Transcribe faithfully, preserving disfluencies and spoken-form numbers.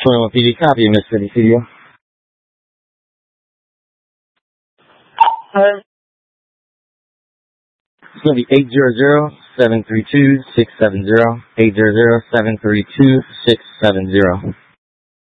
twenty-one P D, copy, Mississippi Studio. Uh, It's going to be eight zero zero, seven three two, six seven zero, eight zero zero, seven three two, six seven zero.